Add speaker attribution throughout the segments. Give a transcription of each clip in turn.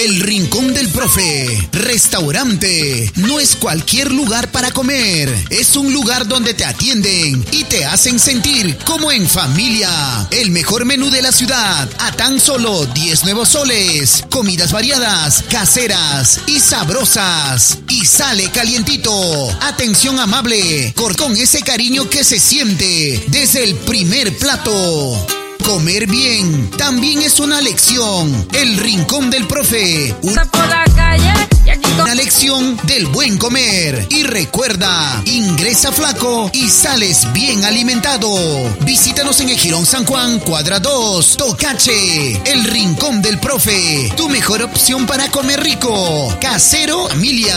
Speaker 1: El Rincón del Profe, restaurante. No es cualquier lugar para comer, es un lugar donde te atienden y te hacen sentir como en familia. El mejor menú de la ciudad, a tan solo 10 nuevos soles. Comidas variadas, caseras y sabrosas. Y sale calientito. Atención amable, con ese cariño que se siente desde el primer plato. Comer bien también es una lección. El Rincón del Profe, una lección del buen comer. Y recuerda, ingresa flaco y sales bien alimentado. Visítanos en el Jirón San Juan, cuadra 2, Tocache. El Rincón del Profe, tu mejor opción para comer rico, casero, familia.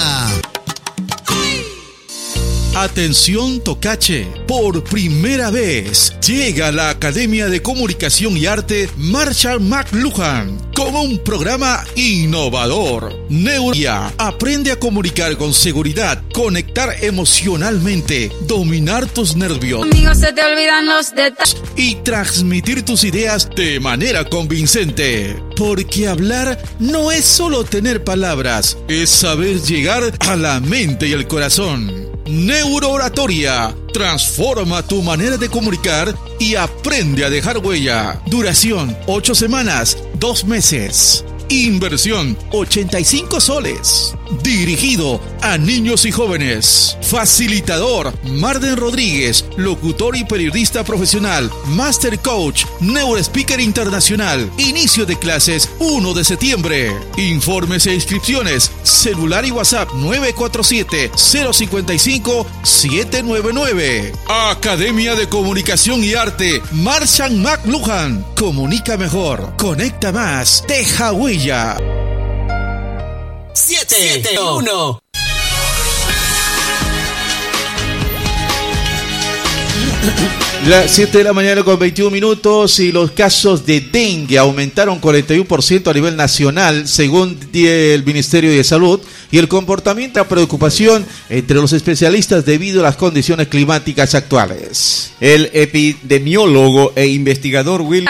Speaker 2: Atención Tocache, por primera vez llega la Academia de Comunicación y Arte Marshall McLuhan con un programa innovador. Neuroya, aprende a comunicar con seguridad, conectar emocionalmente, dominar tus nervios.
Speaker 3: Amigos, se te olvidan los detalles
Speaker 2: y transmitir tus ideas de manera convincente. Porque hablar no es solo tener palabras, es saber llegar a la mente y el corazón. Neurooratoria. Transforma tu manera de comunicar y aprende a dejar huella. Duración 8 semanas, 2 meses. Inversión 85 soles. Dirigido a niños y jóvenes. Facilitador Marden Rodríguez, locutor y periodista profesional, Master Coach, Neurospeaker Internacional. Inicio de clases 1 de septiembre. Informes e inscripciones, celular y WhatsApp 947-055-799. Academia de Comunicación y Arte Marshall McLuhan. Comunica mejor, conecta más, deja huella.
Speaker 1: 7-1.
Speaker 4: Las 7 de la mañana con 21 minutos y los casos de dengue aumentaron 41% a nivel nacional, según el Ministerio de Salud, y el comportamiento de preocupación entre los especialistas debido a las condiciones climáticas actuales.
Speaker 5: El epidemiólogo e investigador Will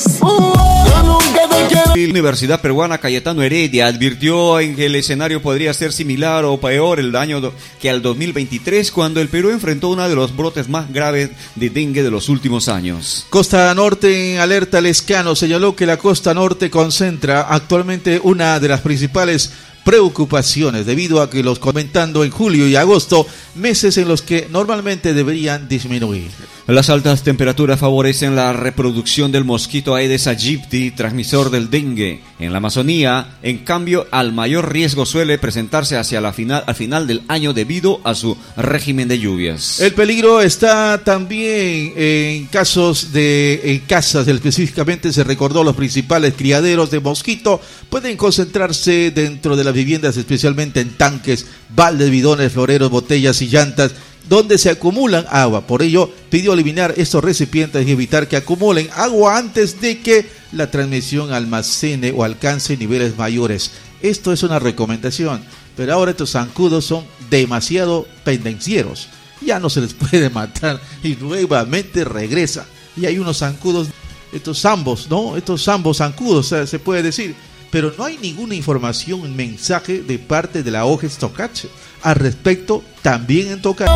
Speaker 5: la Universidad Peruana Cayetano Heredia advirtió en que el escenario podría ser similar o peor el año que al 2023, cuando el Perú enfrentó uno de los brotes más graves de dengue de los últimos años.
Speaker 4: Costa Norte en alerta Lescano señaló que la Costa Norte concentra actualmente una de las principales preocupaciones debido a que los comentando en julio y agosto, meses en los que normalmente deberían disminuir.
Speaker 5: Las altas temperaturas favorecen la reproducción del mosquito Aedes aegypti, transmisor del dengue. En la Amazonía, en cambio, al mayor riesgo suele presentarse al final del año debido a su régimen de lluvias.
Speaker 4: El peligro está también en casos en casas, específicamente se recordó los principales criaderos de mosquito pueden concentrarse dentro de las viviendas, especialmente en tanques, baldes, bidones, floreros, botellas y llantas, donde se acumulan agua. Por ello, pidió eliminar estos recipientes y evitar que acumulen agua antes de que la transmisión almacene o alcance niveles mayores. Esto es una recomendación, pero ahora estos zancudos son demasiado pendencieros. Ya no se les puede matar y nuevamente regresa. Y hay unos zancudos, estos zambos, ¿no? Estos zambos zancudos, se puede decir. Pero no hay ninguna información, mensaje de parte de la OGES Tocache. Al respecto, también en Tocache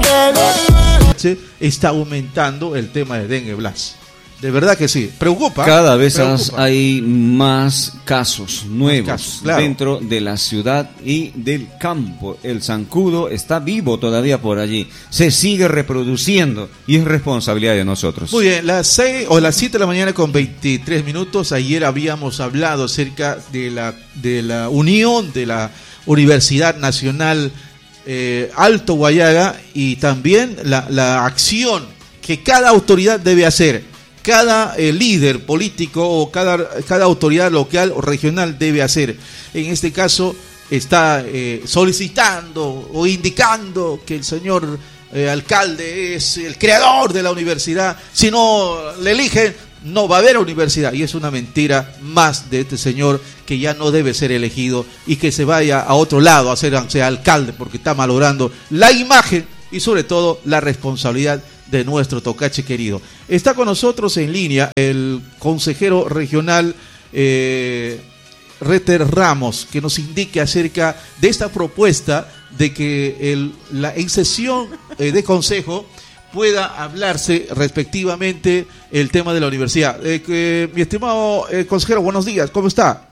Speaker 4: está aumentando el tema de dengue, Blas. De verdad que sí, preocupa.
Speaker 5: Cada vez hay más casos nuevos
Speaker 4: claro,
Speaker 5: dentro de la ciudad y del campo. El zancudo está vivo todavía por allí, se sigue reproduciendo y es responsabilidad de nosotros.
Speaker 4: Muy bien, las 7 de la mañana con 23 minutos. Ayer habíamos hablado acerca de la unión de la Universidad Nacional Alto Guayaga y también la acción que cada autoridad debe hacer. Cada líder político o cada autoridad local o regional debe hacer. En este caso está solicitando o indicando que el señor alcalde es el creador de la universidad. Si no le eligen, no va a haber universidad. Y es una mentira más de este señor, que ya no debe ser elegido y que se vaya a otro lado a ser alcalde, porque está malogrando la imagen y sobre todo la responsabilidad de nuestro Tocache querido. Está con nosotros en línea el consejero regional Reter Ramos, que nos indique acerca de esta propuesta de que en sesión de consejo pueda hablarse respectivamente el tema de la universidad. Mi estimado consejero, buenos días, ¿cómo está?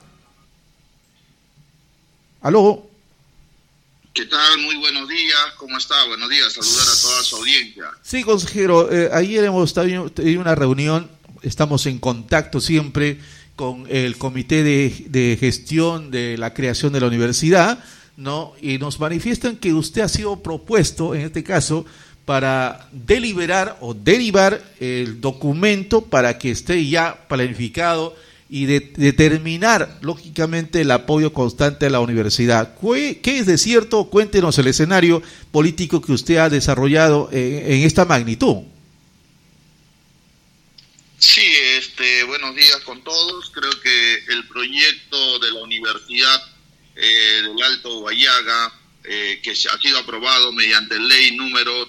Speaker 4: ¿Aló?
Speaker 6: ¿Qué tal? Muy buenos días, ¿cómo está? Buenos días, saludar a toda su audiencia.
Speaker 4: Sí, consejero, ayer hemos tenido una reunión, estamos en contacto siempre con el comité de gestión de la creación de la universidad, ¿no? Y nos manifiestan que usted ha sido propuesto, en este caso, para deliberar o derivar el documento para que esté ya planificado y determinar, lógicamente, el apoyo constante a la universidad. ¿Qué es de cierto? Cuéntenos el escenario político que usted ha desarrollado en esta magnitud.
Speaker 6: Sí, buenos días con todos. Creo que el proyecto de la Universidad del Alto Guayaga, que ha sido aprobado mediante ley número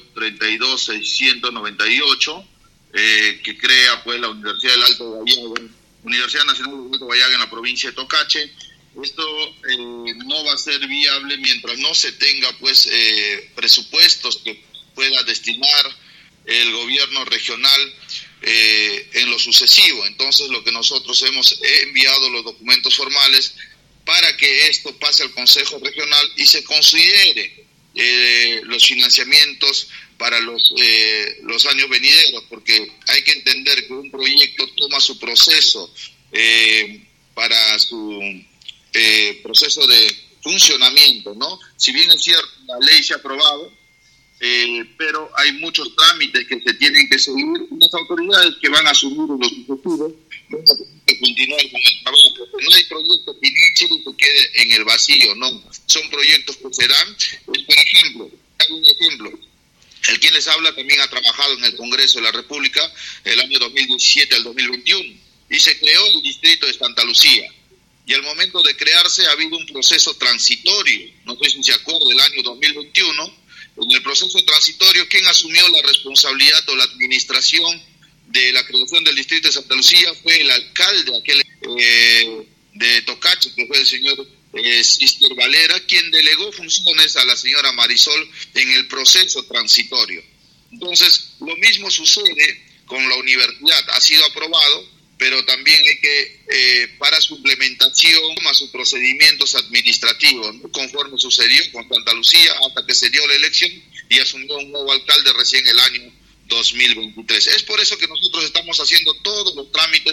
Speaker 6: 32.698, que crea pues la Universidad del Alto Guayaga, Universidad Nacional del Alto Guayaga en la provincia de Tocache. Esto no va a ser viable mientras no se tenga pues presupuestos que pueda destinar el gobierno regional en lo sucesivo. Entonces lo que nosotros hemos enviado los documentos formales para que esto pase al Consejo Regional y se considere los financiamientos para los años venideros, porque hay que entender que un proyecto toma su proceso para su proceso de funcionamiento, ¿no? Si bien es cierto, la ley se ha aprobado, pero hay muchos trámites que se tienen que seguir, y las autoridades que van a asumir los sucesivos van a tener que continuar con el trabajo. No hay proyectos que quede en el vacío, no, son proyectos que se dan. Por ejemplo, hay un ejemplo, el quien les habla también ha trabajado en el Congreso de la República el año 2017 al 2021 y se creó el distrito de Santa Lucía, y al momento de crearse ha habido un proceso transitorio, no sé si se acuerda, el año 2021. En el proceso transitorio, ¿quién asumió la responsabilidad o la administración de la creación del distrito de Santa Lucía? Fue el alcalde de Tocache, que fue el señor Sister Valera, quien delegó funciones a la señora Marisol en el proceso transitorio. Entonces, lo mismo sucede con la universidad. Ha sido aprobado, pero también hay que, para su implementación, a sus procedimientos administrativos, ¿no? Conforme sucedió con Santa Lucía, hasta que se dio la elección y asumió un nuevo alcalde recién el año 2023. Es por eso que nosotros estamos haciendo todos los trámites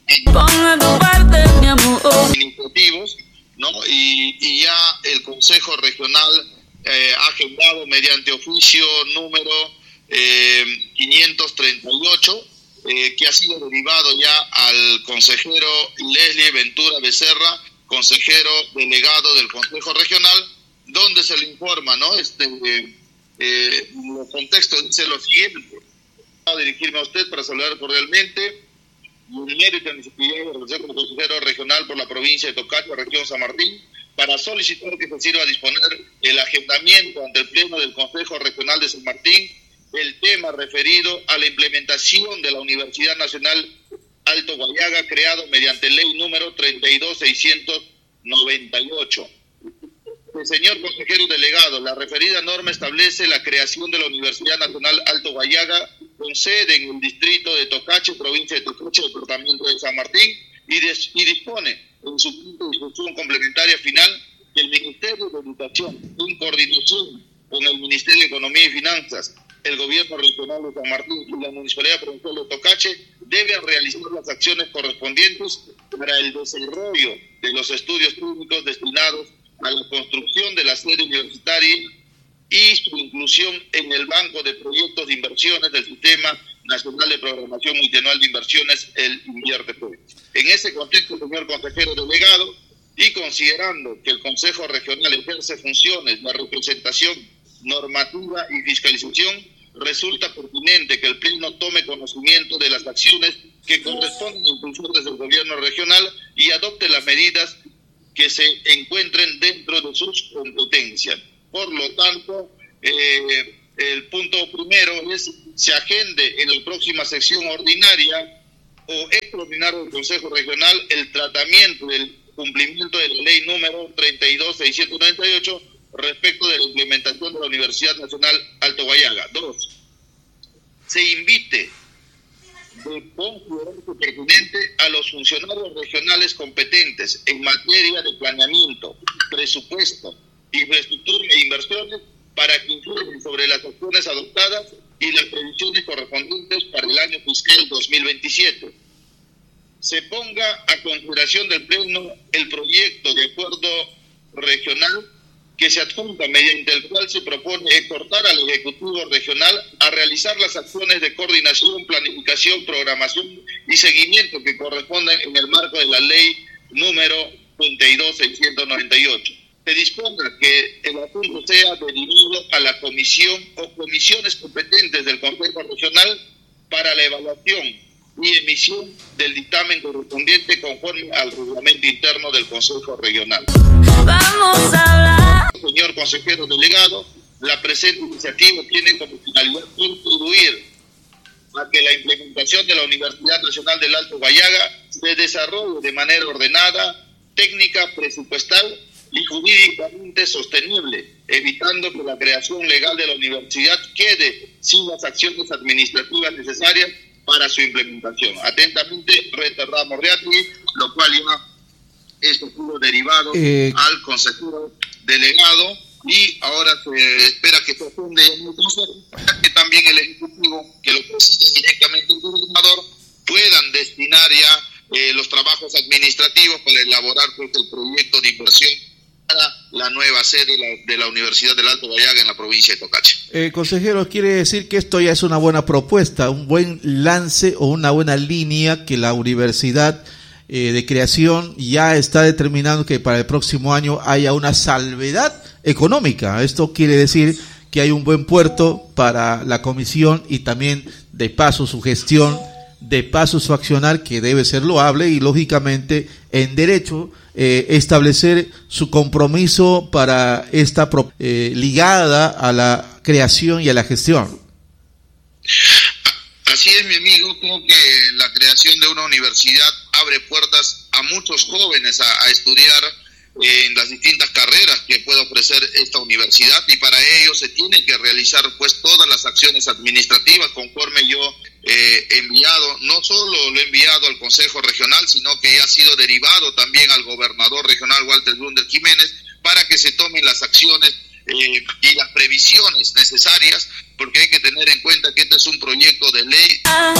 Speaker 6: administrativos, ¿no? Y ya el Consejo Regional ha agendado mediante oficio número 538, que ha sido derivado ya al consejero Leslie Ventura Becerra, consejero delegado del Consejo Regional, donde se le informa, ¿no? Los contextos dice lo siguiente: a dirigirme a usted para saludar cordialmente el mérito en disciplina de relación con el consejero regional por la provincia de Tocache, región San Martín, para solicitar que se sirva a disponer el agendamiento ante el Pleno del Consejo Regional de San Martín el tema referido a la implementación de la Universidad Nacional Alto Guayaga, creado mediante ley número 32.698. Señor consejero delegado, la referida norma establece la creación de la Universidad Nacional Alto Guayaga con sede en el distrito de Tocache, provincia de Tocache, departamento de San Martín, y dispone en su punto de discusión complementaria final que el Ministerio de Educación, en coordinación con el Ministerio de Economía y Finanzas, el Gobierno Regional de San Martín y la Municipalidad Provincial de Tocache, deben realizar las acciones correspondientes para el desarrollo de los estudios técnicos destinados a la construcción de la sede universitaria y su inclusión en el Banco de Proyectos de Inversiones del Sistema Nacional de Programación Multianual de Inversiones, el INVIERTE. En ese contexto, señor consejero delegado, y considerando que el Consejo Regional ejerce funciones de representación normativa y fiscalización, resulta pertinente que el Pleno tome conocimiento de las acciones que corresponden impulsar desde el gobierno regional y adopte las medidas que se encuentren dentro de sus competencias. Por lo tanto, el punto primero es se agende en la próxima sesión ordinaria o extraordinaria del Consejo Regional el tratamiento del cumplimiento de la ley número 32.698 respecto de la implementación de la Universidad Nacional Alto Guayaga. 2. Se invite de considerarse pertinente a los funcionarios regionales competentes en materia de planeamiento, presupuesto, infraestructura e inversiones para que informen sobre las acciones adoptadas y las previsiones correspondientes para el año fiscal 2027. Se ponga a consideración del Pleno el proyecto de acuerdo regional que se adjunta, mediante el cual se propone exhortar al Ejecutivo Regional a realizar las acciones de coordinación, planificación, programación y seguimiento que corresponden en el marco de la ley número 32.698. Se disponga que el asunto sea derivado a la comisión o comisiones competentes del Consejo Regional para la evaluación y emisión del dictamen correspondiente conforme al reglamento interno del Consejo Regional.
Speaker 3: Vamos a hablar.
Speaker 6: Señor consejero delegado, la presente iniciativa tiene como finalidad contribuir a que la implementación de la Universidad Nacional del Alto Guayaga se desarrolle de manera ordenada, técnica, presupuestal y jurídicamente sostenible, evitando que la creación legal de la universidad quede sin las acciones administrativas necesarias para su implementación. Atentamente, Reta Ramos Reati, lo cual ya esto fue derivado al consejero delegado y ahora se espera que se funde en el consejo, que también el ejecutivo, que lo preside directamente el gobernador, puedan destinar ya los trabajos administrativos para elaborar pues, el proyecto de inversión para la nueva sede de la Universidad del Alto Guayaga en la provincia de Tocache.
Speaker 4: Consejero, quiere decir que esto ya es una buena propuesta, un buen lance o una buena línea que la universidad de creación ya está determinando que para el próximo año haya una salvedad económica. Esto quiere decir que hay un buen puerto para la comisión y también de paso su gestión, de paso su accionar, que debe ser loable y lógicamente en derecho establecer su compromiso para esta ligada a la creación y a la gestión.
Speaker 6: Así es, mi amigo, creo que la creación de una universidad abre puertas a muchos jóvenes a estudiar en las distintas carreras que puede ofrecer esta universidad y para ello se tiene que realizar pues todas las acciones administrativas conforme yo he enviado, no solo lo he enviado al Consejo Regional, sino que ya ha sido derivado también al gobernador regional Walter Blunder Jiménez para que se tomen las acciones y las previsiones necesarias, porque hay que tener en cuenta que este es un proyecto de ley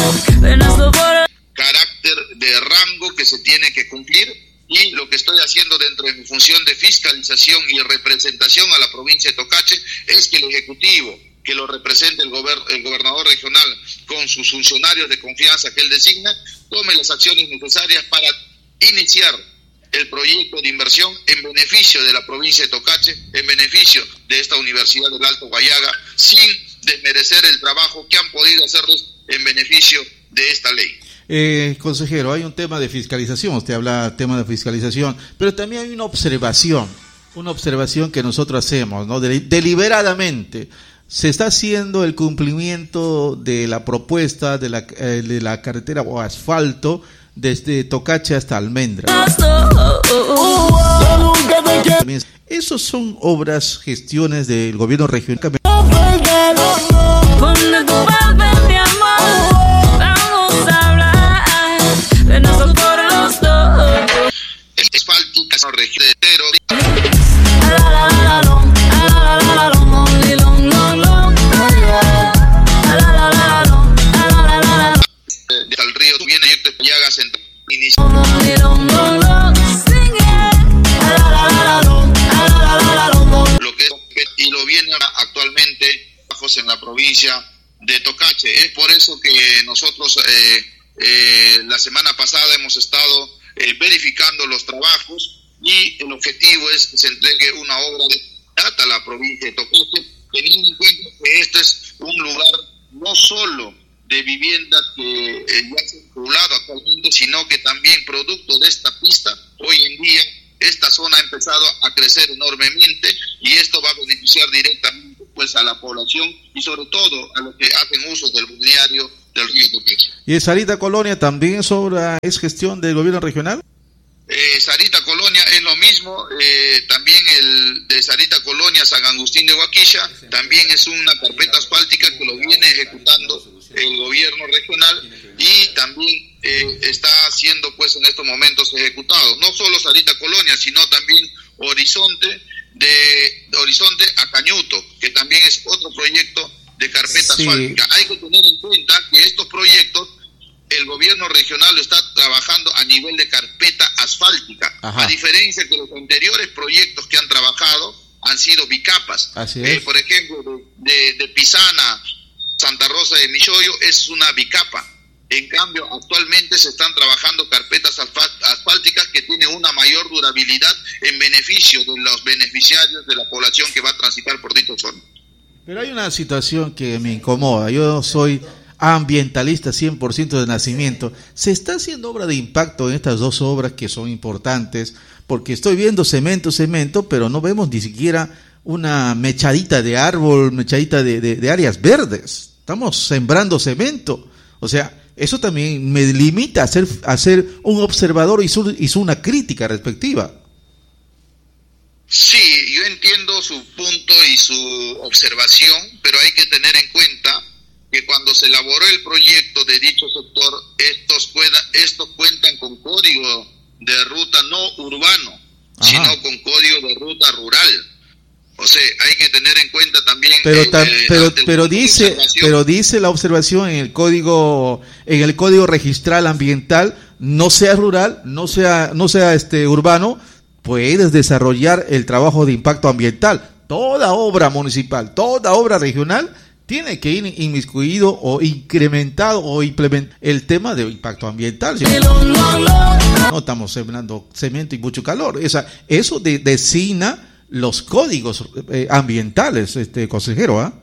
Speaker 6: carácter de rango que se tiene que cumplir y lo que estoy haciendo dentro de mi función de fiscalización y representación a la provincia de Tocache es que el Ejecutivo, que lo represente el gobernador regional con sus funcionarios de confianza que él designa, tome las acciones necesarias para iniciar el proyecto de inversión en beneficio de la provincia de Tocache, en beneficio de esta Universidad del Alto Guayaga, sin desmerecer el trabajo que han podido hacerlos en beneficio de esta ley.
Speaker 4: Consejero, hay un tema de fiscalización, usted habla de tema de fiscalización, pero también hay una observación que nosotros hacemos, ¿no? Deliberadamente. Se está haciendo el cumplimiento de la propuesta de la carretera o asfalto desde Tocache hasta Almendra. Esos son obras, gestiones del gobierno regional.
Speaker 6: Al río viene Llagas en lo que y lo viene actualmente en la provincia de Tocache. Es por eso que nosotros la semana pasada hemos estado verificando los trabajos y el objetivo es que se entregue una obra de data a la provincia de Tocache, teniendo en cuenta que este es un lugar no solo de viviendas que ya se han poblado actualmente, sino que también producto de esta pista, hoy en día esta zona ha empezado a crecer enormemente y esto va a beneficiar directamente pues a la población y sobre todo a los que hacen uso del balneario del río Tocache.
Speaker 4: ¿Y Sarita Colonia también es gestión del gobierno regional?
Speaker 6: Sarita Colonia Asimismo, también el de Sarita Colonia, San Agustín de Huaquilla, también es una carpeta asfáltica que lo viene ejecutando el gobierno regional y también está siendo pues en estos momentos ejecutado. No solo Sarita Colonia, sino también Horizonte, de Horizonte a Cañuto, que también es otro proyecto de carpeta asfáltica. Hay que tener en cuenta que estos proyectos el gobierno regional lo está trabajando a nivel de carpeta asfáltica. Ajá. A diferencia de los anteriores proyectos que han trabajado han sido bicapas. Por ejemplo, de Pisana, Santa Rosa de Milloyo es una bicapa. En cambio, actualmente se están trabajando carpetas asfálticas que tienen una mayor durabilidad en beneficio de los beneficiarios de la población que va a transitar por dicha zona.
Speaker 4: Pero hay una situación que me incomoda. Yo soy ambientalista 100% de nacimiento. Se está haciendo obra de impacto en estas dos obras que son importantes, porque estoy viendo cemento, pero no vemos ni siquiera una mechadita de árbol, mechadita de áreas verdes. Estamos sembrando cemento. O sea, eso también me limita a ser un observador y hizo una crítica respectiva.
Speaker 6: Sí, yo entiendo su punto y su observación, pero hay que tener en cuenta que cuando se elaboró el proyecto de dicho sector, estos cuentan con código de ruta no urbano, sino con código de ruta rural. O sea, hay que tener en cuenta también
Speaker 4: pero dice la observación en el código registral ambiental, no sea rural, no sea urbano, puedes desarrollar el trabajo de impacto ambiental. Toda obra municipal, toda obra regional tiene que ir inmiscuido o incrementado o implementar el tema de impacto ambiental. No estamos sembrando cemento y mucho calor. Eso designa los códigos ambientales, consejero, ¿ah?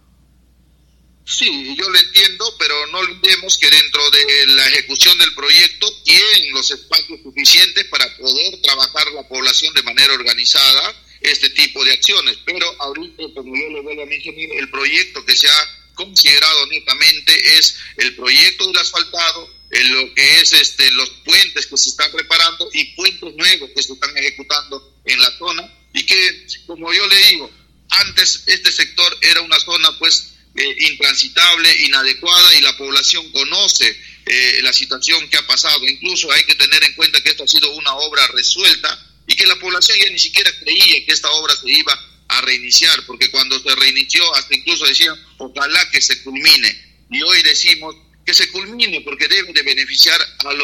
Speaker 6: Sí, yo lo entiendo, pero no olvidemos que dentro de la ejecución del proyecto tienen los espacios suficientes para poder trabajar la población de manera organizada este tipo de acciones. Pero ahorita, como yo le vuelvo a mencionar, el proyecto que se ha considerado netamente es el proyecto del asfaltado, lo que es los puentes que se están preparando y puentes nuevos que se están ejecutando en la zona, y que, como yo le digo, antes este sector era una zona pues intransitable, inadecuada, y la población conoce la situación que ha pasado. Incluso hay que tener en cuenta que esto ha sido una obra resuelta y que la población ya ni siquiera creía que esta obra se iba a reiniciar, porque cuando se reinició hasta incluso decían ojalá que se culmine, y hoy decimos que se culmine porque debe de beneficiar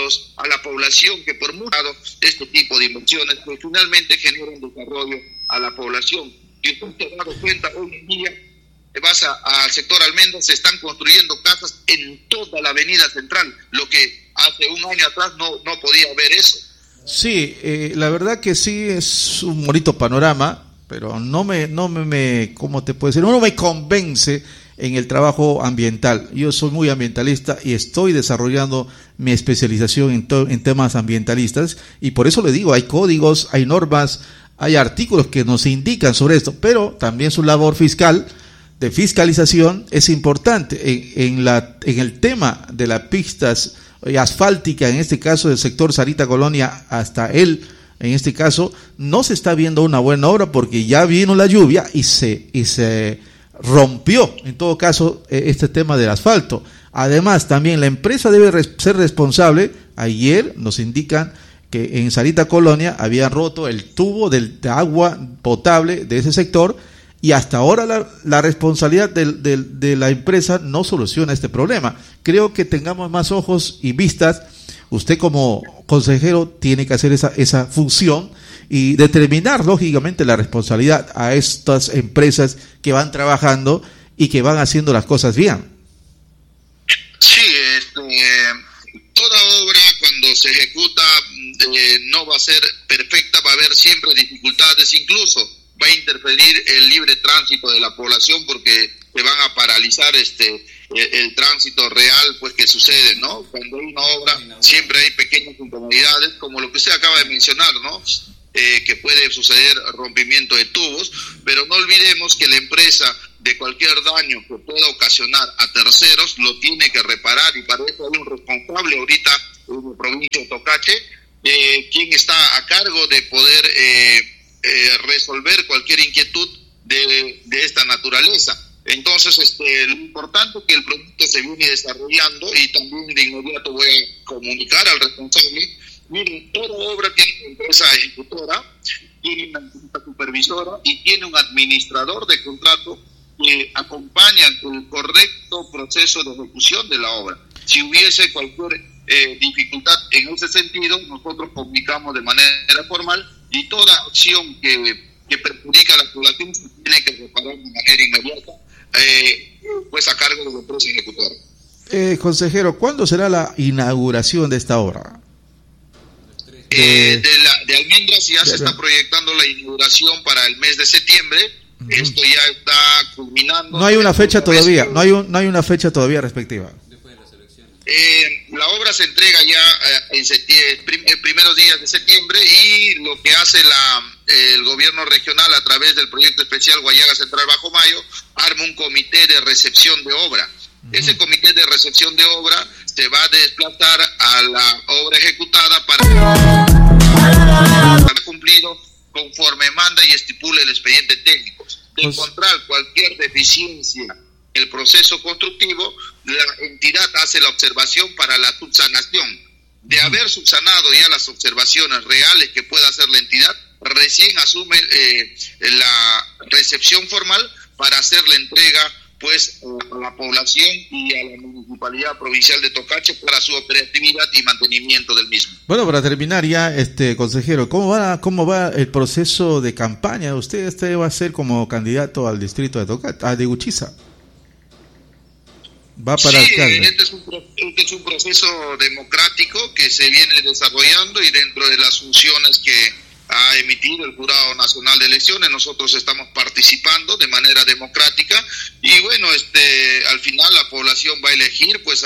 Speaker 6: a la población, que por mucho este tipo de inversiones pues finalmente generan desarrollo a la población. Y usted se ha dado cuenta, hoy en día vas al sector Almendra, se están construyendo casas en toda la avenida central, lo que hace un año atrás no podía haber eso.
Speaker 4: Sí, la verdad que sí es un bonito panorama, pero no me ¿cómo te puedo decir? No me convence en el trabajo ambiental. Yo soy muy ambientalista y estoy desarrollando mi especialización en temas ambientalistas, y por eso le digo, hay códigos, hay normas, hay artículos que nos indican sobre esto, pero también su labor fiscal de fiscalización es importante en el tema de las pistas asfáltica, en este caso del sector Sarita Colonia hasta en este caso no se está viendo una buena obra porque ya vino la lluvia y se rompió en todo caso este tema del asfalto. Además también la empresa debe ser responsable. Ayer nos indican que en Sarita Colonia habían roto el tubo de agua potable de ese sector, y hasta ahora la responsabilidad de la empresa no soluciona este problema. Creo que tengamos más ojos y vistas. Usted como consejero tiene que hacer esa función y determinar lógicamente la responsabilidad a estas empresas que van trabajando y que van haciendo las cosas bien.
Speaker 6: Sí, toda obra cuando se ejecuta no va a ser perfecta, va a haber siempre dificultades, incluso va a interferir el libre tránsito de la población porque se van a paralizar el tránsito real pues que sucede, ¿no? Cuando hay una obra siempre hay pequeñas incomodidades, como lo que usted acaba de mencionar, ¿no? Que puede suceder rompimiento de tubos, pero no olvidemos que la empresa de cualquier daño que pueda ocasionar a terceros lo tiene que reparar, y para eso hay un responsable ahorita en la provincia de Tocache, quien está a cargo de poder resolver cualquier inquietud de esta naturaleza. Entonces, lo importante es que el proyecto se viene desarrollando, y también de inmediato voy a comunicar al responsable. Miren, toda obra tiene una empresa ejecutora, tiene una empresa supervisora y tiene un administrador de contrato que acompaña el correcto proceso de ejecución de la obra. Si hubiese cualquier dificultad en ese sentido, nosotros comunicamos de manera formal, y toda acción que perjudica a la población se tiene que reparar de manera inmediata, pues a cargo de la empresa ejecutora.
Speaker 4: Consejero, ¿cuándo será la inauguración de esta obra?
Speaker 6: De Almendras ya se está proyectando la inauguración para el mes de septiembre. Esto ya está culminando.
Speaker 4: No hay una fecha todavía, no hay una fecha todavía respectiva.
Speaker 6: La obra se entrega ya en primeros días de septiembre, y lo que hace el gobierno regional a través del proyecto especial Guayaga Central Bajo Mayo arma un comité de recepción de obra. Ese comité de recepción de obra se va a desplazar a la obra ejecutada para cumplido conforme manda y estipula el expediente técnico. De encontrar cualquier deficiencia en el proceso constructivo, la entidad hace la observación para la subsanación. De haber subsanado ya las observaciones reales que pueda hacer la entidad, recién asume la recepción formal para hacer la entrega pues a la población y a la Municipalidad Provincial de Tocache para su operatividad y mantenimiento del mismo.
Speaker 4: Bueno, para terminar ya, consejero, ¿cómo va el proceso de campaña? Usted va a ser como candidato al distrito de Tocache, de Uchiza. Va para alcalde.
Speaker 6: Este es un proceso democrático que se viene desarrollando, y dentro de las funciones que ha emitido el Jurado Nacional de Elecciones, nosotros estamos participando de manera democrática, y bueno, al final la población va a elegir pues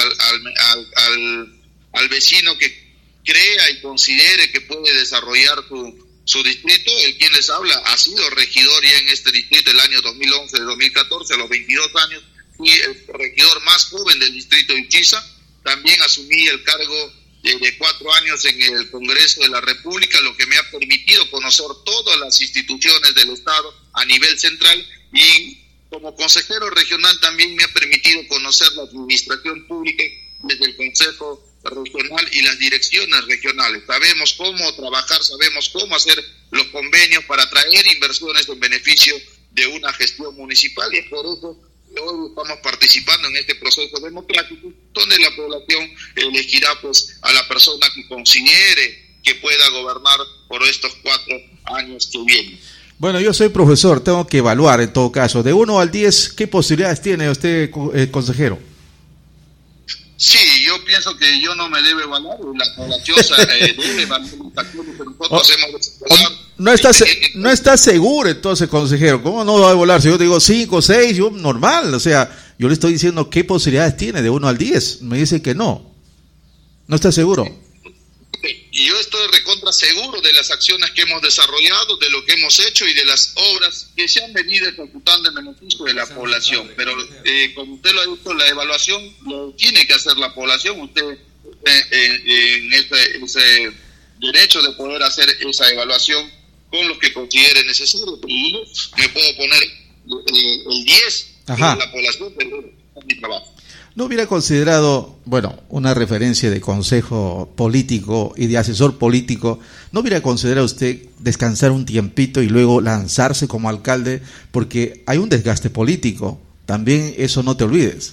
Speaker 6: al vecino que crea y considere que puede desarrollar su distrito. El quien les habla ha sido regidor ya en este distrito el año 2011-2014, a los 22 años, y el regidor más joven del distrito de Uchiza. También asumí el cargo de 4 años en el Congreso de la República, lo que me ha permitido conocer todas las instituciones del Estado a nivel central, y como consejero regional también me ha permitido conocer la administración pública desde el Consejo Regional y las direcciones regionales. Sabemos cómo trabajar, sabemos cómo hacer los convenios para atraer inversiones en beneficio de una gestión municipal, y por eso hoy estamos participando en este proceso democrático, donde la población elegirá pues a la persona que considere que pueda gobernar por estos 4 años que vienen.
Speaker 4: Bueno, yo soy profesor, tengo que evaluar en todo caso. De 1 al 10, ¿qué posibilidades tiene usted, consejero?
Speaker 6: Sí, yo pienso que yo no me debe evaluar, la población debe evaluar las acciones que nosotros hemos
Speaker 4: no está seguro entonces, consejero. ¿Cómo no va a evaluar? Si yo digo 5, 6, yo normal, o sea, yo le estoy diciendo qué posibilidades tiene de 1 al 10. Me dice que no está seguro.
Speaker 6: Y yo estoy recontra seguro de las acciones que hemos desarrollado, de lo que hemos hecho y de las obras que se han venido ejecutando en beneficio de la población. Pero como usted lo ha dicho, la evaluación lo tiene que hacer la población. Usted en ese derecho de poder hacer esa evaluación con los que considere necesario. Y yo me puedo poner el 10 de la población, pero es mi trabajo.
Speaker 4: ¿No hubiera considerado, una referencia de consejo político y de asesor político, no hubiera considerado usted descansar un tiempito y luego lanzarse como alcalde? Porque hay un desgaste político, también eso no te olvides.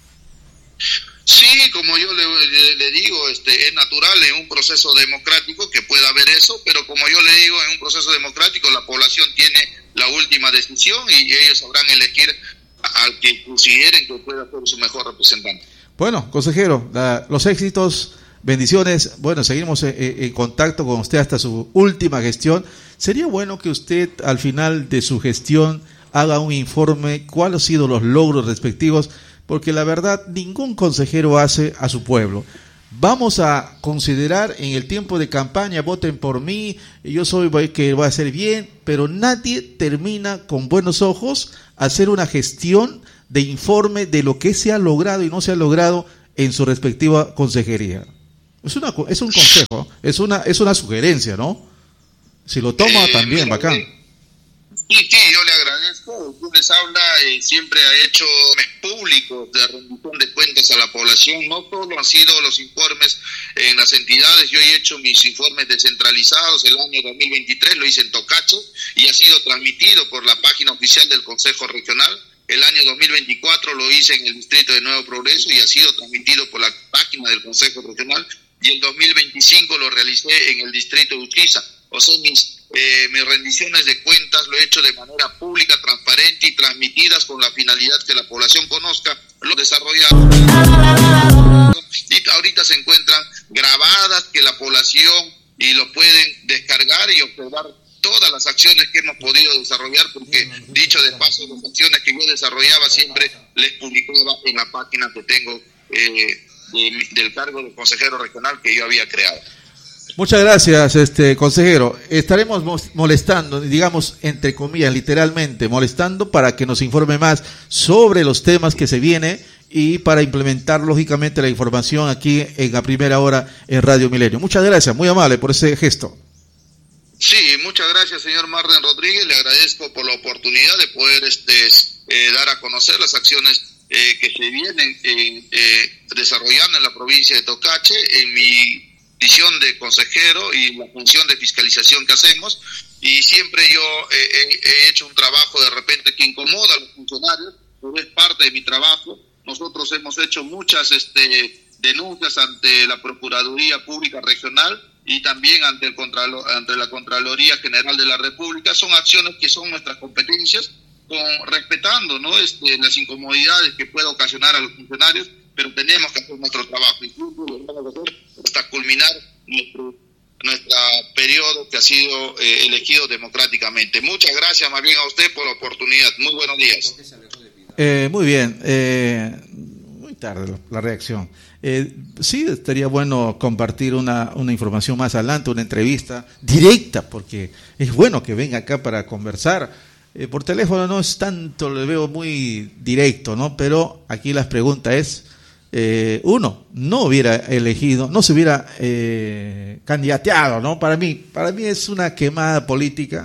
Speaker 6: Sí, como yo le digo, es natural en un proceso democrático que pueda haber eso, pero como yo le digo, en un proceso democrático la población tiene la última decisión y ellos sabrán elegir al que consideren que pueda ser su mejor representante.
Speaker 4: Bueno, consejero, los éxitos, bendiciones. Bueno, seguimos en contacto con usted hasta su última gestión. Sería bueno que usted al final de su gestión haga un informe cuáles han sido los logros respectivos, porque la verdad ningún consejero hace a su pueblo. Vamos a considerar en el tiempo de campaña, voten por mí, yo soy que va a hacer bien, pero nadie termina con buenos ojos hacer una gestión de informe de lo que se ha logrado y no se ha logrado en su respectiva consejería. Es un consejo, es una sugerencia, ¿no? Si lo toma también, bacán.
Speaker 6: Sí, yo le agradezco. Usted les habla, siempre ha hecho públicos de rendición de cuentas a la población. No solo han sido los informes en las entidades, yo he hecho mis informes descentralizados. El año 2023 lo hice en Tocache y ha sido transmitido por la página oficial del Consejo Regional. El año 2024 lo hice en el distrito de Nuevo Progreso y ha sido transmitido por la página del Consejo Regional. Y el 2025 lo realicé en el distrito de Uchiza. O sea, mis rendiciones de cuentas lo he hecho de manera pública, transparente y transmitidas con la finalidad que la población conozca lo desarrollado. Y ahorita se encuentran grabadas que la población y lo pueden descargar y observar todas las acciones que hemos podido desarrollar, porque dicho de paso, las acciones que yo desarrollaba siempre les publicaba en la página que tengo del cargo de consejero regional que yo había creado.
Speaker 4: Muchas gracias, consejero. Estaremos molestando, digamos, entre comillas, literalmente, molestando para que nos informe más sobre los temas que se viene y para implementar, lógicamente, la información aquí en La Primera Hora en Radio Milenio. Muchas gracias, muy amable por ese gesto.
Speaker 6: Sí, muchas gracias, señor Marden Rodríguez. Le agradezco por la oportunidad de poder dar a conocer las acciones que se vienen desarrollando en la provincia de Tocache, en mi posición de consejero y la función de fiscalización que hacemos. Y siempre yo he hecho un trabajo de repente que incomoda a los funcionarios, pero es parte de mi trabajo. Nosotros hemos hecho muchas denuncias ante la Procuraduría Pública Regional y también ante la Contraloría General de la República. Son acciones que son nuestras competencias, respetando, ¿no?, las incomodidades que pueda ocasionar a los funcionarios, pero tenemos que hacer nuestro trabajo, incluso lo vamos a hacer hasta culminar nuestro periodo que ha sido elegido democráticamente. Muchas gracias más bien a usted por la oportunidad. Muy buenos días.
Speaker 4: Muy bien, muy tarde la reacción. Sí, estaría bueno compartir una información más adelante, una entrevista directa, porque es bueno que venga acá para conversar. Por teléfono no es tanto, le veo muy directo, ¿no? Pero aquí la pregunta es, uno no hubiera elegido, no se hubiera candidateado, ¿no? Para mí es una quemada política.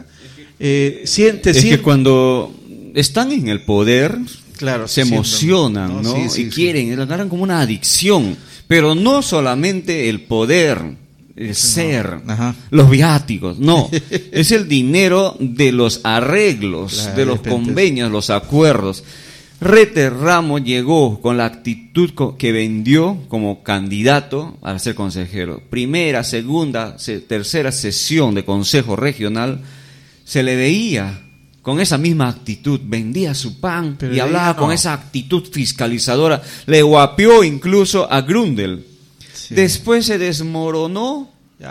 Speaker 5: Que cuando están en el poder,
Speaker 4: claro,
Speaker 5: se emocionan, ¿no?
Speaker 4: Sí,
Speaker 5: y quieren, lo agarran como una adicción, pero no solamente el poder, el ser, los viáticos, no, es el dinero de los arreglos, de los convenios, los acuerdos. Rete Ramos llegó con la actitud que vendió como candidato a ser consejero. Primera, segunda, tercera sesión de consejo regional, se le veía con esa misma actitud, vendía su pan, pero y hablaba con esa actitud fiscalizadora, le guapió incluso a Grundel. Sí. Después se desmoronó,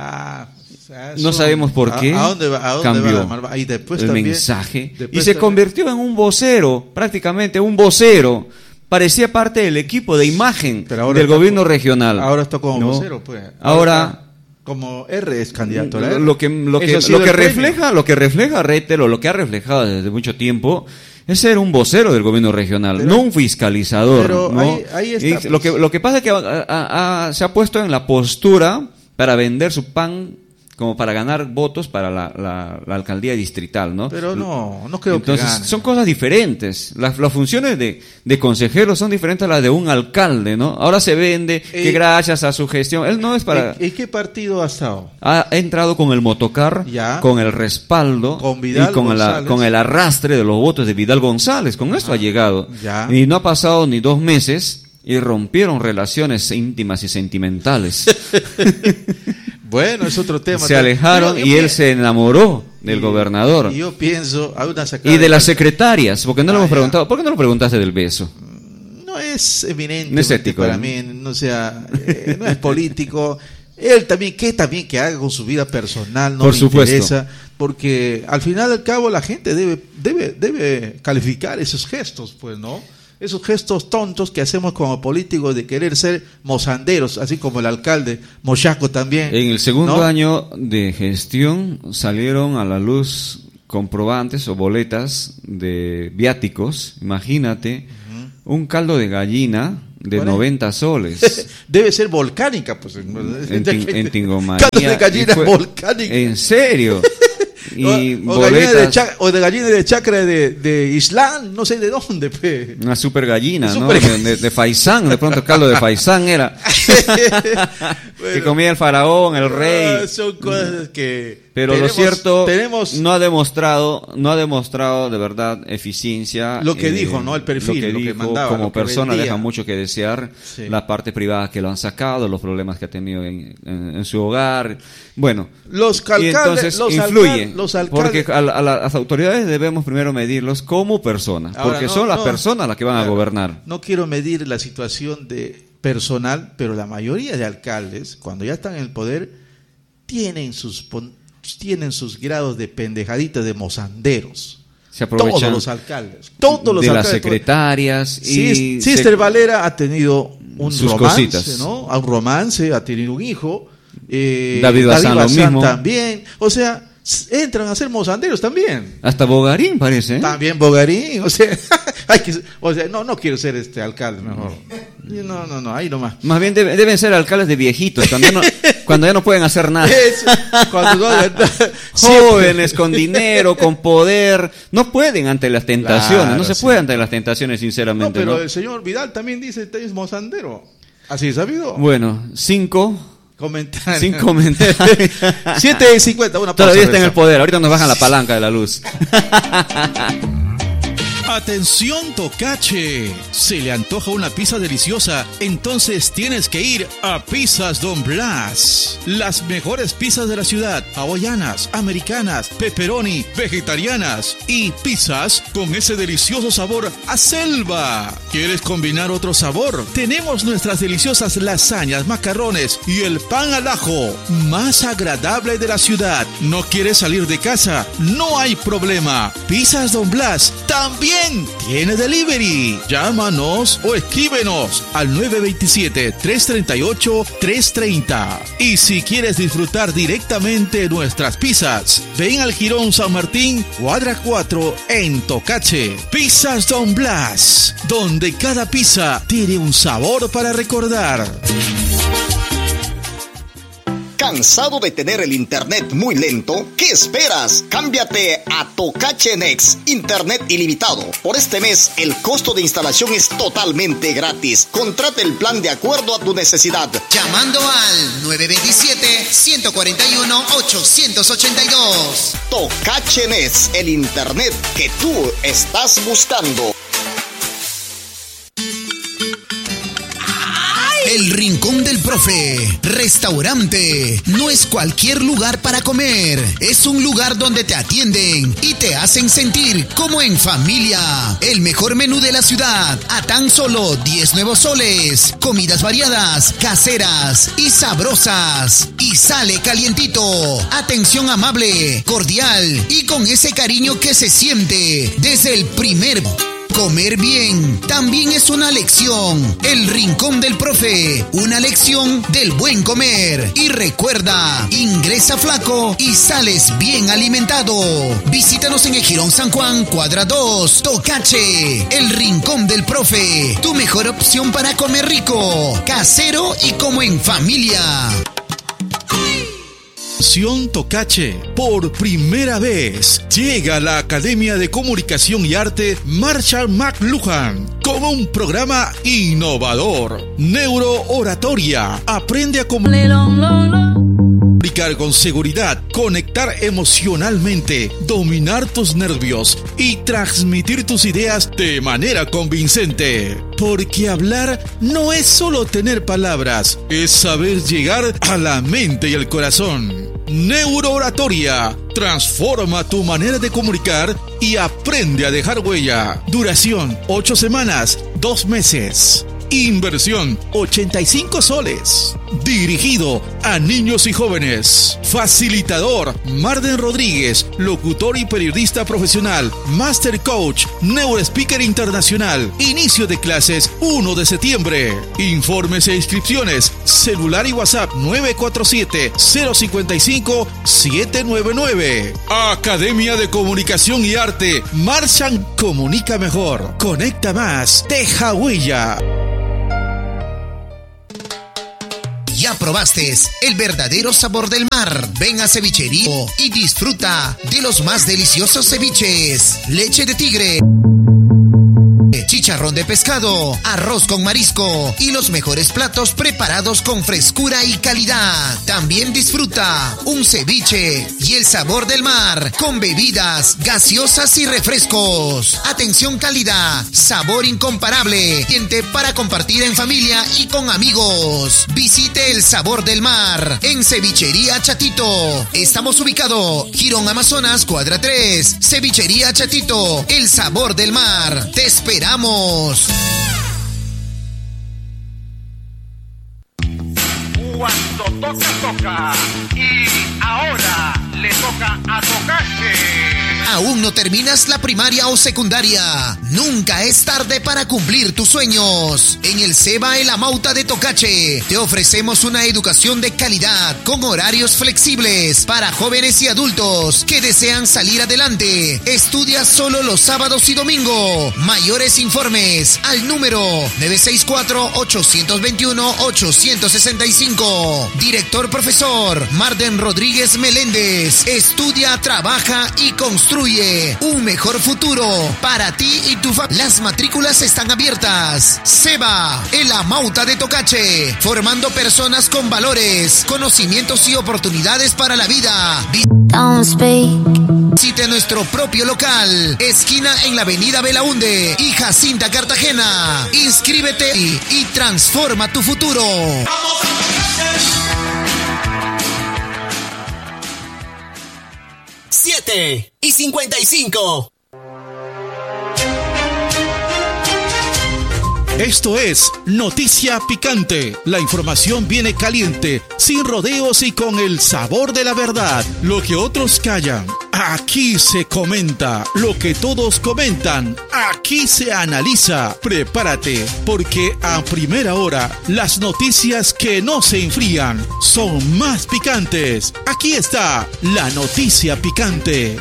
Speaker 5: no sabemos por qué,
Speaker 4: ¿A dónde
Speaker 5: cambió
Speaker 4: va? Y después
Speaker 5: el
Speaker 4: también,
Speaker 5: mensaje y se convirtió en un vocero, prácticamente un vocero, parecía parte del equipo de imagen del gobierno regional.
Speaker 4: Ahora está como vocero, pues.
Speaker 5: Ahora
Speaker 4: como R es candidato, ¿verdad?
Speaker 5: Lo que refleja Rete, lo que ha reflejado desde mucho tiempo, es ser un vocero del gobierno regional, pero, no un fiscalizador. Pero ¿no? ahí está, pues. Lo que pasa es que se ha puesto en la postura para vender su pan como para ganar votos para la alcaldía distrital, ¿no?
Speaker 4: Pero no creo
Speaker 5: Entonces,
Speaker 4: que gane.
Speaker 5: Son cosas diferentes. Las funciones de consejero son diferentes a las de un alcalde, ¿no? Ahora se vende que gracias a su gestión, él no es para...
Speaker 4: ¿En qué partido ha estado?
Speaker 5: Ha entrado con el motocar, con el respaldo
Speaker 4: con Vidal
Speaker 5: y con el arrastre de los votos de Vidal González. Con esto ha llegado. Y no ha pasado ni 2 meses y rompieron relaciones íntimas y sentimentales.
Speaker 4: Bueno, es otro tema.
Speaker 5: Se alejaron y él se enamoró del gobernador.
Speaker 4: Y yo pienso,
Speaker 5: y de las secretarias, porque no le hemos preguntado. ¿Por qué no lo preguntaste del beso?
Speaker 4: No es eminente,
Speaker 5: no es ético,
Speaker 4: para mí, no es político. Él también que haga con su vida personal, no
Speaker 5: Por
Speaker 4: me
Speaker 5: supuesto.
Speaker 4: interesa, porque al final y al cabo la gente debe calificar esos gestos, pues, ¿no? Esos gestos tontos que hacemos como políticos de querer ser mozanderos, así como el alcalde Mochaco también.
Speaker 5: En el segundo año de gestión salieron a la luz comprobantes o boletas de viáticos, imagínate, un caldo de gallina de 90 soles.
Speaker 4: Debe ser volcánica, pues.
Speaker 5: En Tingomaría.
Speaker 4: Caldo de gallina volcánica.
Speaker 5: ¿En serio? Y
Speaker 4: o de gallina de chacra de Islán, no sé de dónde, pe.
Speaker 5: Una super gallina, ¿no?
Speaker 4: Super...
Speaker 5: De faisán, de pronto caldo de faisán era. Bueno, que comía el faraón, el rey.
Speaker 4: Son cosas que...
Speaker 5: Pero lo cierto, no ha demostrado de verdad eficiencia.
Speaker 4: Lo que dijo, ¿no? El perfil,
Speaker 5: lo que mandaba. Como persona vendía. Deja mucho que desear. Sí. La parte privada que lo han sacado, los problemas que ha tenido en su hogar. Bueno, y entonces influye. Porque a las autoridades debemos primero medirlos como personas. Ahora, porque son las personas las que van a gobernar.
Speaker 4: No quiero medir la situación de personal, pero la mayoría de alcaldes, cuando ya están en el poder, tienen sus grados de pendejaditas, de mozanderos.
Speaker 5: Se aprovechan
Speaker 4: todos los alcaldes. Todos los
Speaker 5: de
Speaker 4: alcaldes.
Speaker 5: Las secretarias.
Speaker 4: Y Sister Valera ha tenido
Speaker 5: sus romance, cositas.
Speaker 4: ¿no? Un romance, ha tenido un hijo.
Speaker 5: David Bazán lo mismo.
Speaker 4: También. O sea, entran a ser mozanderos también.
Speaker 5: Hasta Bogarín parece.
Speaker 4: También Bogarín. O sea, no quiero ser alcalde mejor. No, ahí nomás.
Speaker 5: Más bien deben ser alcaldes de viejitos, cuando ya no pueden hacer nada. Jóvenes con dinero, con poder, no pueden ante las tentaciones, claro, no se puede ante las tentaciones, sinceramente.
Speaker 4: No, pero el señor Vidal también dice que es mozandero. ¿Así es sabido?
Speaker 5: Bueno, 5
Speaker 4: comentarios.
Speaker 5: 7:50, una pausa. Todavía está en el poder, ahorita nos bajan la palanca de la luz.
Speaker 2: Atención Tocache, se le antoja una pizza deliciosa, entonces tienes que ir a Pizzas Don Blas. Las mejores pizzas de la ciudad, hawaianas, americanas, pepperoni, vegetarianas y pizzas con ese delicioso sabor a selva. ¿Quieres combinar otro sabor? Tenemos nuestras deliciosas lasañas, macarrones y el pan al ajo, más agradable de la ciudad. ¿No quieres salir de casa? No hay problema. Pizzas Don Blas también tiene delivery. Llámanos o escríbenos al 927-338-330. Y si quieres disfrutar directamente nuestras pizzas, ven al Jirón San Martín, cuadra 4 en Tocache. Pizzas Don Blas, donde cada pizza tiene un sabor para recordar.
Speaker 7: ¿Cansado de tener el internet muy lento? ¿Qué esperas? Cámbiate a Tocache Next, internet ilimitado. Por este mes, el costo de instalación es totalmente gratis. Contrata el plan de acuerdo a tu necesidad.
Speaker 1: Llamando al 927-141-882.
Speaker 7: Tocache Next, el internet que tú estás buscando.
Speaker 1: El Rincón del Profe, restaurante, no es cualquier lugar para comer, es un lugar donde te atienden y te hacen sentir como en familia. El mejor menú de la ciudad, a tan solo 10 nuevos soles, comidas variadas, caseras y sabrosas. Y sale calientito, atención amable, cordial y con ese cariño que se siente desde el primer... Comer bien también es una lección. El Rincón del Profe, una lección del buen comer. Y recuerda, ingresa flaco y sales bien alimentado. Visítanos en el Jirón San Juan, cuadra 2, Tocache. El Rincón del Profe, tu mejor opción para comer rico, casero y como en familia.
Speaker 2: Tocache, por primera vez llega la Academia de Comunicación y Arte Marshall McLuhan con un programa innovador, neurooratoria. Aprende a comunicar con seguridad, conectar emocionalmente, dominar tus nervios y transmitir tus ideas de manera convincente. Porque hablar no es solo tener palabras, es saber llegar a la mente y el corazón. Neurooratoria. Transforma tu manera de comunicar y aprende a dejar huella. Duración 8 semanas, 2 meses. Inversión 85 soles. Dirigido a niños y jóvenes. Facilitador Marden Rodríguez, locutor y periodista profesional, Master Coach, Neurospeaker Internacional. Inicio de clases 1 de septiembre. Informes e inscripciones, celular y WhatsApp 947-055-799. Academia de Comunicación y Arte Marshall, comunica mejor, conecta más, deja huella.
Speaker 1: Ya probaste el verdadero sabor del mar. Ven a Cevichería y disfruta de los más deliciosos ceviches. Leche de tigre, chicharrón de pescado, arroz con marisco y los mejores platos preparados con frescura y calidad. También disfruta un ceviche y el sabor del mar con bebidas gaseosas y refrescos. Atención, calidad, sabor incomparable, ambiente para compartir en familia y con amigos. Visite el sabor del mar en Cevichería Chatito. Estamos ubicados Girón Amazonas, cuadra 3. Cevichería Chatito, el sabor del mar. Te esperamos.
Speaker 8: Cuando toca, y ahora le toca a Tocache.
Speaker 1: ¿Aún no terminas la primaria o secundaria? Nunca es tarde para cumplir tus sueños. En el CEBA El Amauta de Tocache te ofrecemos una educación de calidad con horarios flexibles para jóvenes y adultos que desean salir adelante. Estudia solo los sábados y domingo. Mayores informes al número 964-821-865. Director profesor Marden Rodríguez Meléndez. Estudia, trabaja y construye un mejor futuro para ti y tu familia. Las matrículas están abiertas. CEBA El Amauta de Tocache, formando personas con valores, conocimientos y oportunidades para la vida. Visite nuestro propio local, esquina en la avenida Belaunde y Jacinta, Cartagena. Inscríbete y transforma tu futuro.
Speaker 7: 7:55.
Speaker 2: Esto es Noticia Picante. La información viene caliente, sin rodeos y con el sabor de la verdad. Lo que otros callan, aquí se comenta. Lo que todos comentan, aquí se analiza. Prepárate, porque a primera hora, las noticias que no se enfrían son más picantes. Aquí está la Noticia Picante.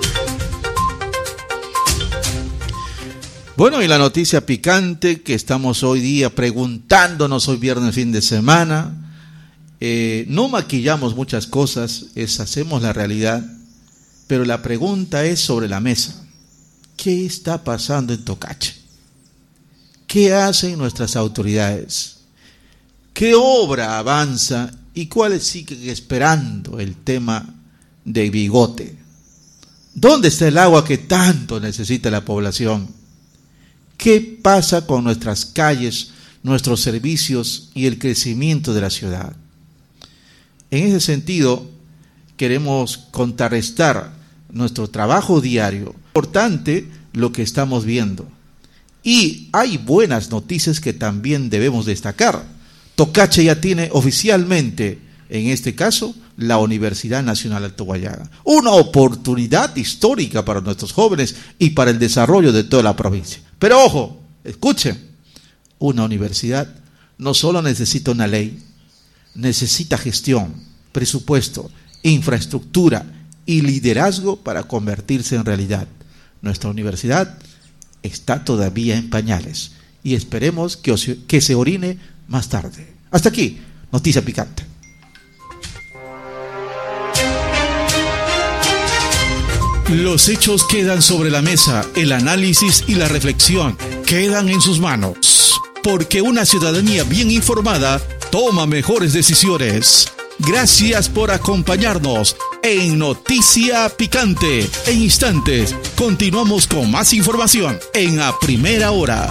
Speaker 4: Bueno, y la noticia picante que estamos hoy día preguntándonos, hoy viernes, fin de semana, no maquillamos muchas cosas, hacemos la realidad, pero la pregunta es sobre la mesa. ¿Qué está pasando en Tocache? ¿Qué hacen nuestras autoridades? ¿Qué obra avanza y cuáles siguen esperando el tema de Bigote? ¿Dónde está el agua que tanto necesita la población? ¿Qué pasa con nuestras calles, nuestros servicios y el crecimiento de la ciudad? En ese sentido, queremos contrarrestar nuestro trabajo diario. Importante lo que estamos viendo. Y hay buenas noticias que también debemos destacar. Tocache ya tiene oficialmente, en este caso, la Universidad Nacional Alto Guayaga. Una oportunidad histórica para nuestros jóvenes y para el desarrollo de toda la provincia. Pero ojo, escuchen, una universidad no solo necesita una ley, necesita gestión, presupuesto, infraestructura y liderazgo para convertirse en realidad. Nuestra universidad está todavía en pañales y esperemos que se orine más tarde. Hasta aquí, Noticia Picante.
Speaker 2: Los hechos quedan sobre la mesa, el análisis y la reflexión quedan en sus manos, porque una ciudadanía bien informada toma mejores decisiones. Gracias por acompañarnos en Noticia Picante. En instantes, continuamos con más información en A Primera Hora.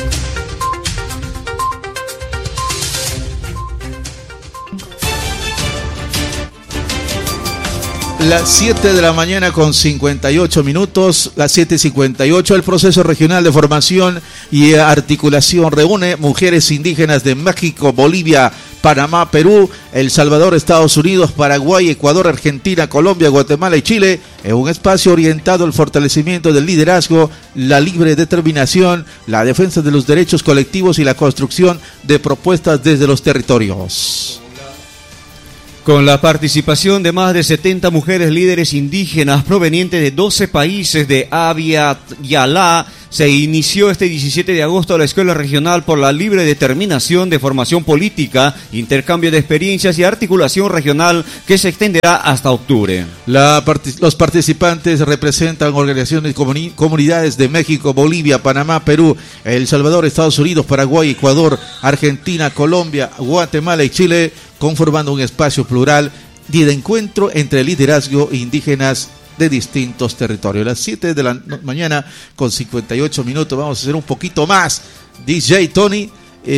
Speaker 4: Las 7 de la mañana con 58 minutos, las 7:58, el proceso regional de formación y articulación reúne mujeres indígenas de México, Bolivia, Panamá, Perú, El Salvador, Estados Unidos, Paraguay, Ecuador, Argentina, Colombia, Guatemala y Chile en un espacio orientado al fortalecimiento del liderazgo, la libre determinación, la defensa de los derechos colectivos y la construcción de propuestas desde los territorios.
Speaker 5: Con la participación de más de 70 mujeres líderes indígenas provenientes de 12 países de Abya Yala, Se inició este 17 de agosto la Escuela Regional por la Libre Determinación de Formación Política, intercambio de experiencias y articulación regional que se extenderá hasta octubre.
Speaker 4: Los participantes representan organizaciones y comunidades de México, Bolivia, Panamá, Perú, El Salvador, Estados Unidos, Paraguay, Ecuador, Argentina, Colombia, Guatemala y Chile, conformando un espacio plural y de encuentro entre liderazgo indígenas de distintos territorios. A las 7 de la mañana con 58 minutos vamos a hacer un poquito más. DJ Tony,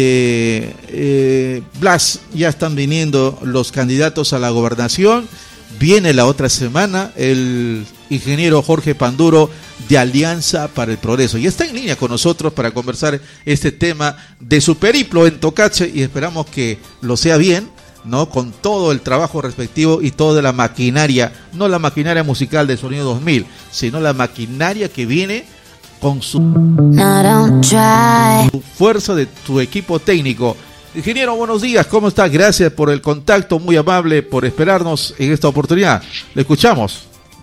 Speaker 4: Blas, ya están viniendo los candidatos a la gobernación. Viene la otra semana el ingeniero Jorge Panduro de Alianza para el Progreso y está en línea con nosotros para conversar este tema de su periplo en Tocache y esperamos que lo sea bien, ¿no? Con todo el trabajo respectivo y toda la maquinaria, no la maquinaria musical de Sonido 2000, sino la maquinaria que viene con su fuerza de tu equipo técnico. Ingeniero, buenos días, ¿cómo está? Gracias por el contacto, muy amable por esperarnos en esta oportunidad. Le escuchamos.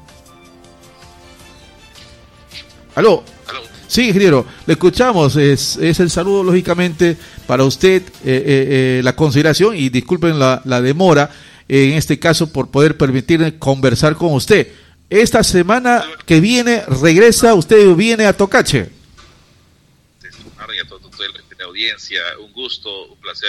Speaker 4: ¿Aló? Sí, ingeniero, le escuchamos, es el saludo lógicamente para usted, la consideración y disculpen la demora en este caso por poder permitirme conversar con usted. Esta semana que viene regresa, usted viene a Tocache.
Speaker 9: A toda la audiencia, un gusto, un placer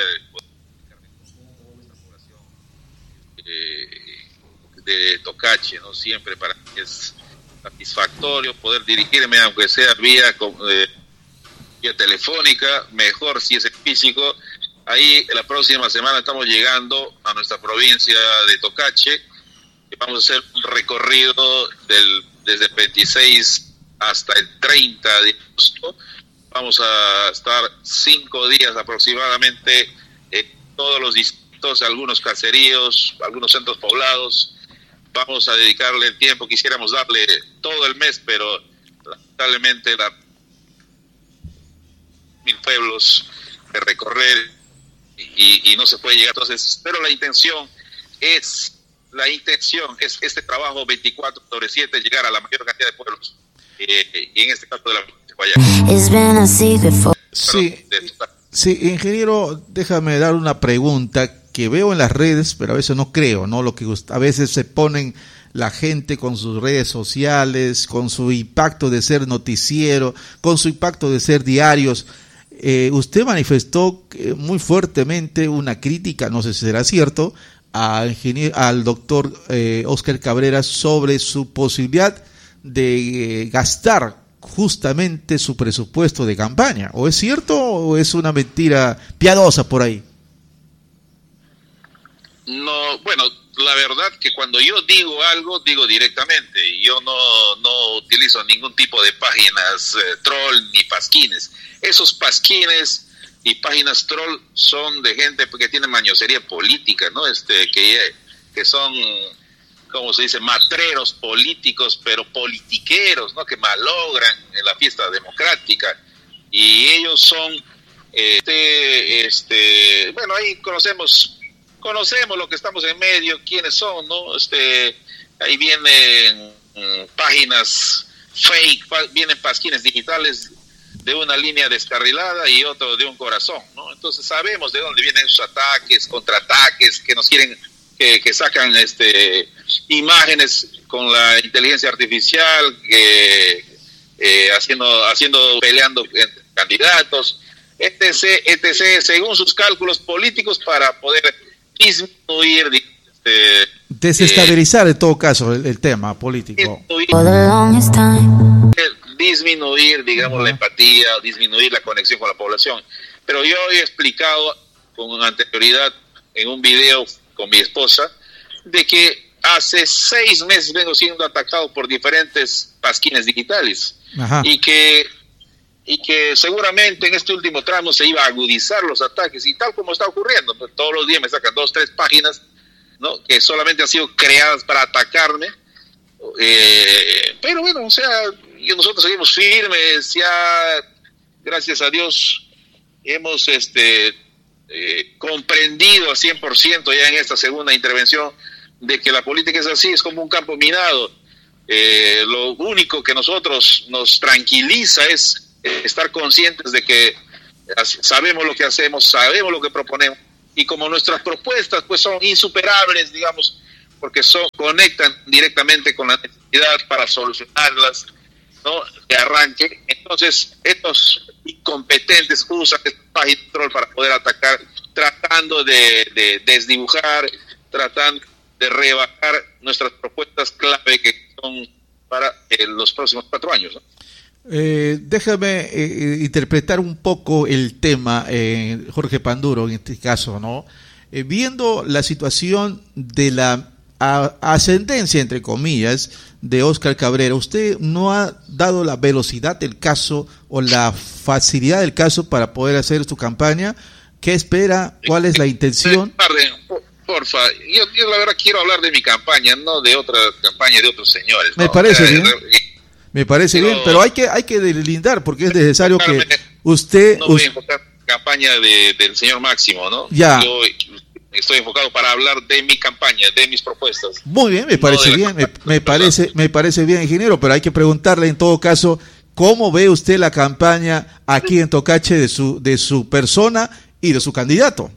Speaker 9: de Tocache, ¿no? Siempre para mí es satisfactorio poder dirigirme, aunque sea vía telefónica, mejor si es en físico. Ahí la próxima semana estamos llegando a nuestra provincia de Tocache. Vamos a hacer un recorrido desde el 26 hasta el 30 de agosto. Vamos a estar 5 días aproximadamente en todos los distritos, algunos caseríos, algunos centros poblados. Vamos a dedicarle el tiempo, quisiéramos darle todo el mes, pero lamentablemente 1000 pueblos de recorrer y no se puede llegar. Entonces, pero la intención es este trabajo 24/7, llegar a la mayor cantidad de pueblos, y en este caso de la
Speaker 4: Sí, ingeniero, déjame dar una pregunta que veo en las redes, pero a veces no creo, ¿no? Lo que a veces se ponen la gente con sus redes sociales, con su impacto de ser noticiero, con su impacto de ser diarios. Usted manifestó muy fuertemente una crítica, no sé si será cierto, al doctor Óscar Cabrera sobre su posibilidad de gastar justamente su presupuesto de campaña. ¿O es cierto o es una mentira piadosa por ahí?
Speaker 9: No, bueno, la verdad que cuando yo digo algo, digo directamente. Yo no utilizo ningún tipo de páginas troll ni pasquines. Esos pasquines y páginas troll son de gente que tiene mañosería política, ¿no? Que son, como se dice, matreros políticos, pero politiqueros, ¿no? Que malogran en la fiesta democrática. Y ellos son, bueno, ahí conocemos lo que estamos en medio, quiénes son, ¿no? Ahí vienen páginas fake, vienen pasquines digitales de una línea descarrilada y otro de un corazón, ¿no? Entonces sabemos de dónde vienen esos ataques, contraataques, que nos quieren, que sacan imágenes con la inteligencia artificial, peleando entre candidatos, etc., según sus cálculos políticos para poder disminuir,
Speaker 4: desestabilizar en todo caso el tema político,
Speaker 9: disminuir, digamos, la empatía, disminuir la conexión con la población. Pero yo he explicado con anterioridad en un video con mi esposa de que hace 6 meses vengo siendo atacado por diferentes pasquines digitales. Ajá. y que seguramente en este último tramo se iba a agudizar los ataques, y tal como está ocurriendo, pues todos los días me sacan 2 o 3 páginas, ¿no? Que solamente han sido creadas para atacarme, pero bueno, o sea, nosotros seguimos firmes, ya gracias a Dios hemos comprendido al 100% ya en esta segunda intervención de que la política es así, es como un campo minado. Lo único que nosotros nos tranquiliza es estar conscientes de que sabemos lo que hacemos, sabemos lo que proponemos, y como nuestras propuestas pues son insuperables, digamos, porque conectan directamente con la necesidad para solucionarlas, ¿no?, de arranque. Entonces estos incompetentes usan esta página de control para poder atacar, tratando de desdibujar, tratando de rebajar nuestras propuestas clave que son para los próximos 4 años, ¿no?
Speaker 4: Déjame interpretar un poco el tema, Jorge Panduro, en este caso, ¿no? Viendo la situación de la ascendencia, entre comillas, de Óscar Cabrera, ¿usted no ha dado la velocidad del caso o la facilidad del caso para poder hacer su campaña? ¿Qué espera? ¿Cuál es la intención?
Speaker 9: Porfa, yo la verdad quiero hablar de mi campaña, no de otra campaña de otros señores, ¿no?
Speaker 4: Me parece bien. Me parece bien, pero hay que deslindar, porque es necesario que usted...
Speaker 9: No voy a enfocar la campaña del señor Máximo, ¿no?
Speaker 4: Ya.
Speaker 9: Yo estoy enfocado para hablar de mi campaña, de mis propuestas.
Speaker 4: Muy bien, me parece bien, me parece bien, ingeniero, pero hay que preguntarle en todo caso, ¿cómo ve usted la campaña aquí en Tocache de su persona y de su candidato?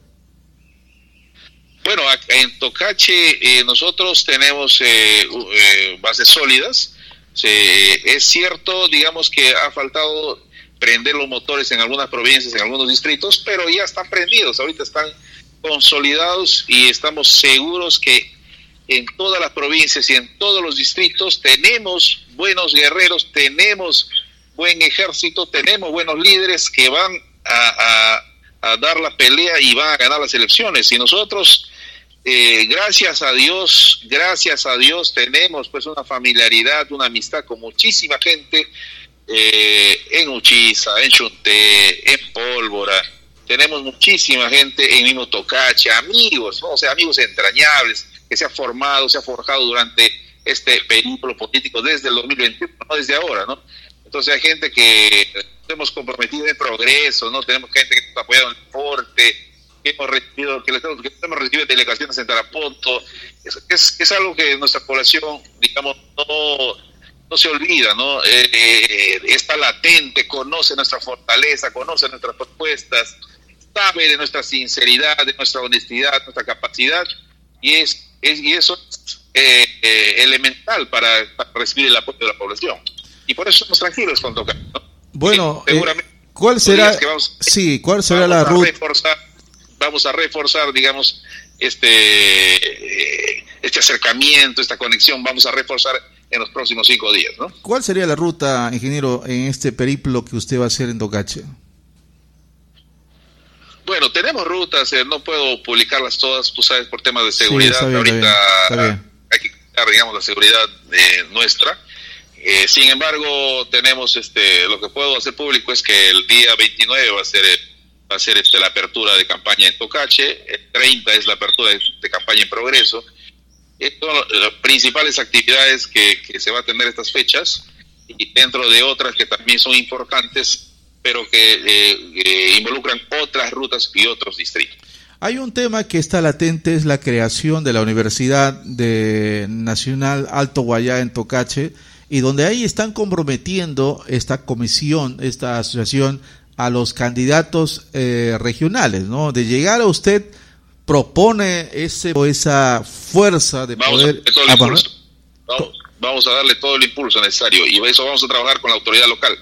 Speaker 9: Bueno, en Tocache nosotros tenemos bases sólidas. Es cierto, digamos, que ha faltado prender los motores en algunas provincias, en algunos distritos, pero ya están prendidos, ahorita están consolidados y estamos seguros que en todas las provincias y en todos los distritos tenemos buenos guerreros, tenemos buen ejército, tenemos buenos líderes que van a dar la pelea y van a ganar las elecciones. Y nosotros, gracias a Dios, tenemos pues una familiaridad, una amistad con muchísima gente en Uchiza, en Chunté, en Pólvora. Tenemos muchísima gente en mismo Tocache, amigos, ¿no? O sea, amigos entrañables, que se ha forjado durante este periplo político desde el 2021, no desde ahora, ¿no? Entonces hay gente que hemos comprometido en progreso, ¿no? Tenemos gente que nos ha apoyado en el deporte, que hemos recibido delegaciones en Tarapoto. Es algo que nuestra población, digamos, no se olvida, ¿no? Está latente, conoce nuestra fortaleza, conoce nuestras propuestas, sabe de nuestra sinceridad, de nuestra honestidad, nuestra capacidad, y eso es elemental para recibir el apoyo de la población. Y por eso estamos tranquilos con Tocache, ¿no?
Speaker 4: Bueno,
Speaker 9: seguramente
Speaker 4: ¿cuál será la ruta?
Speaker 9: Vamos a reforzar, digamos, este acercamiento, esta conexión, vamos a reforzar en los próximos 5 días, ¿no?
Speaker 4: ¿Cuál sería la ruta, ingeniero, en este periplo que usted va a hacer en Tocache?
Speaker 9: Bueno, tenemos rutas, no puedo publicarlas todas, tú sabes, por temas de seguridad.
Speaker 4: Sí, está bien.
Speaker 9: Hay que cuidar, digamos, la seguridad nuestra. Sin embargo, tenemos lo que puedo hacer público es que el día 29 va a ser la apertura de campaña en Tocache, el 30 es la apertura de campaña en Progreso. Estas son las principales actividades que se va a tener estas fechas, y dentro de otras que también son importantes, pero que involucran otras rutas y otros distritos.
Speaker 4: Hay un tema que está latente, es la creación de la Universidad Nacional Alto Guayá en Tocache, y donde ahí están comprometiendo esta comisión, esta asociación, a los candidatos regionales, ¿no? De llegar a usted, propone esa fuerza de poder...
Speaker 9: Vamos a darle todo el impulso necesario, y eso vamos a trabajar con la autoridad local,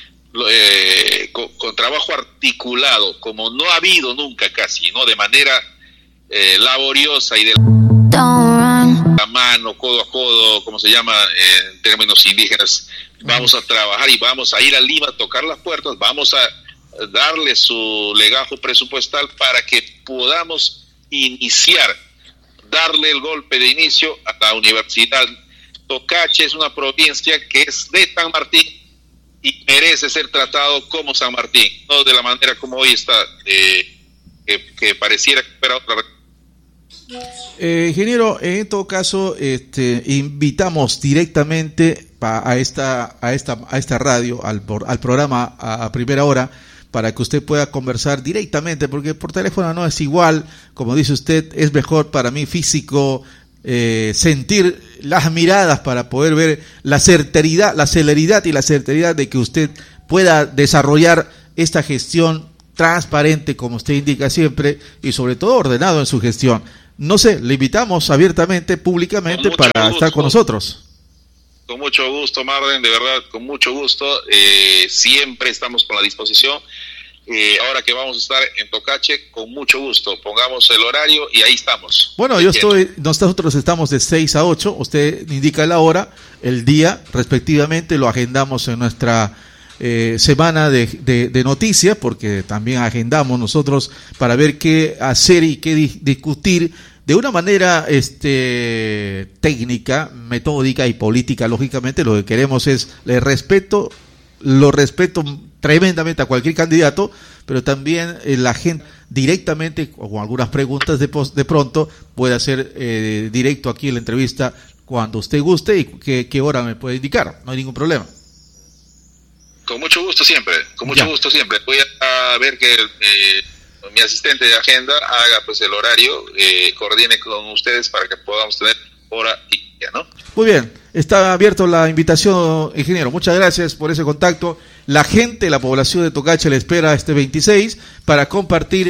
Speaker 9: con trabajo articulado, como no ha habido nunca casi, ¿no? De manera laboriosa y de la mano, codo a codo, como se llama en términos indígenas. Vamos a trabajar y vamos a ir a Lima a tocar las puertas, vamos a darle su legajo presupuestal para que podamos darle el golpe de inicio a la universidad. Tocache es una provincia que es de San Martín y merece ser tratado como San Martín, no de la manera como hoy está, que pareciera que fuera otra.
Speaker 4: Ingeniero, en todo caso, invitamos directamente a esta radio, al programa a primera hora, para que usted pueda conversar directamente, porque por teléfono no es igual, como dice usted, es mejor para mí físico, sentir las miradas para poder ver la celeridad y la certidumbre de que usted pueda desarrollar esta gestión transparente, como usted indica siempre, y sobre todo ordenado en su gestión. No sé, le invitamos abiertamente, públicamente, para estar con nosotros.
Speaker 9: Con mucho gusto, Marden, de verdad, con mucho gusto. Siempre estamos con la disposición. Ahora que vamos a estar en Tocache, con mucho gusto. Pongamos el horario y ahí estamos.
Speaker 4: Bueno, nosotros estamos de 6 a 8. Usted indica la hora, el día, respectivamente, lo agendamos en nuestra semana de noticias, porque también agendamos nosotros para ver qué hacer y qué discutir de una manera técnica, metódica y política. Lógicamente lo que queremos es lo respeto tremendamente a cualquier candidato, pero también la gente directamente, con algunas preguntas de pronto, puede hacer directo aquí en la entrevista cuando usted guste y qué hora me puede indicar, no hay ningún problema.
Speaker 9: Con mucho gusto siempre, gusto siempre. Voy a ver que mi asistente de agenda haga pues el horario, coordine con ustedes para que podamos tener hora y día, ¿no?
Speaker 4: Muy bien, está abierto la invitación, ingeniero. Muchas gracias por ese contacto. La gente, la población de Tocache le espera este 26 para compartir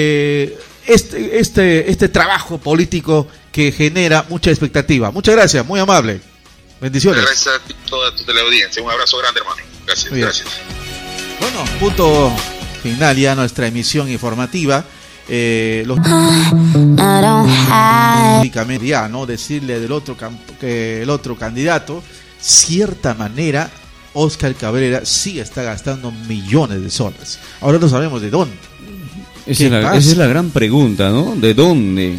Speaker 4: este trabajo político que genera mucha expectativa. Muchas gracias, muy amable. Bendiciones.
Speaker 9: Gracias a toda tu teleaudiencia. Un abrazo grande, hermano. Gracias, gracias.
Speaker 4: Bueno, punto final ya nuestra emisión informativa. Ya, ¿no? Decirle del otro que el otro candidato, cierta manera, Óscar Cabrera sí está gastando millones de soles. Ahora no sabemos de dónde.
Speaker 5: Esa es la gran pregunta, ¿no? ¿De dónde?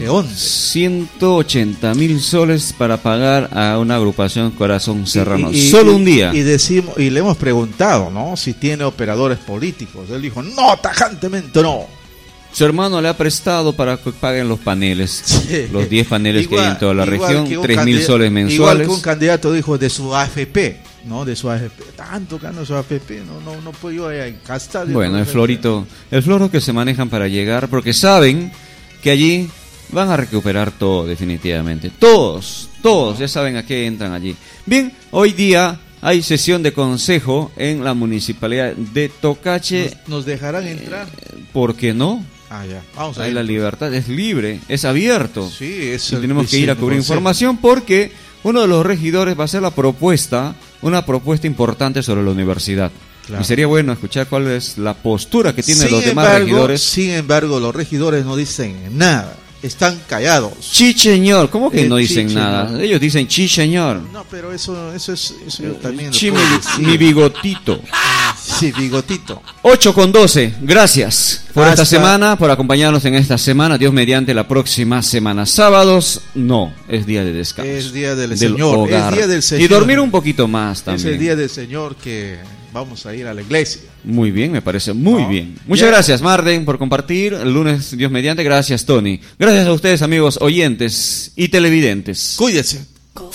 Speaker 4: 180.000
Speaker 5: soles para pagar a una agrupación Corazón Serrano. Solo un día.
Speaker 4: Y le hemos preguntado, ¿no? Si tiene operadores políticos. Él dijo, no, tajantemente no.
Speaker 5: Su hermano le ha prestado para que paguen los paneles. Sí. Los 10 paneles que hay en toda la región. 3.000 soles mensuales. Igual
Speaker 4: que un candidato dijo de su AFP. ¿No? De su AFP, tanto gana su AFP, no puedo yo gastar.
Speaker 5: Bueno, el floro que se manejan para llegar, porque saben que allí van a recuperar todo definitivamente. Todos ya saben a qué entran allí. Bien, hoy día hay sesión de consejo en la municipalidad de Tocache.
Speaker 4: ¿Nos dejarán entrar?
Speaker 5: ¿Por qué no?
Speaker 4: Ya. Vamos a
Speaker 5: ir. La libertad es libre, es abierto.
Speaker 4: Sí,
Speaker 5: y tenemos que ir a cubrir información porque uno de los regidores va a hacer una propuesta importante sobre la universidad. Claro. Y sería bueno escuchar cuál es la postura que tienen los demás regidores.
Speaker 4: Sin embargo, los regidores no dicen nada, están callados.
Speaker 5: Chicheñor, ¿cómo que no dicen nada? Ellos dicen chicheñor.
Speaker 4: No, pero eso yo también.
Speaker 5: Mi bigotito.
Speaker 4: Sí, bigotito.
Speaker 5: 8:12. Gracias por esta semana, por acompañarnos en esta semana. Dios mediante, la próxima semana. Sábados, no, es día de descanso.
Speaker 4: Es día del Señor.
Speaker 5: Hogar.
Speaker 4: Es día del Señor.
Speaker 5: Y dormir un poquito más también.
Speaker 4: Es el día del Señor que vamos a ir a la iglesia.
Speaker 5: Muy bien, me parece muy bien. Muchas gracias, Marden, por compartir. El lunes, Dios mediante. Gracias, Tony. Gracias a ustedes, amigos oyentes y televidentes.
Speaker 4: Cuídense.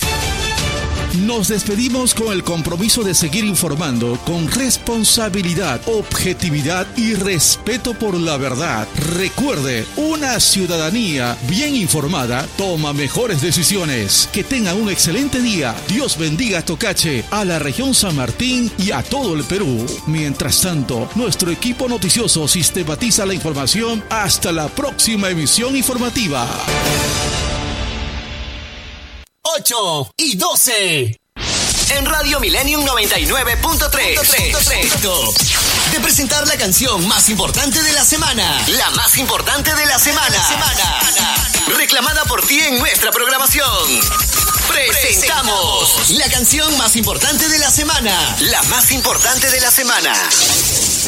Speaker 2: Nos despedimos con el compromiso de seguir informando con responsabilidad, objetividad y respeto por la verdad. Recuerde, una ciudadanía bien informada toma mejores decisiones. Que tengan un excelente día. Dios bendiga a Tocache, a la región San Martín y a todo el Perú. Mientras tanto, nuestro equipo noticioso sistematiza la información. Hasta la próxima emisión informativa.
Speaker 10: 8:12. En Radio Millennium 99.3. De presentar la canción más importante de la semana. La más importante de la semana. Reclamada por ti en nuestra programación. Presentamos la canción más importante de la semana. La más importante de la semana.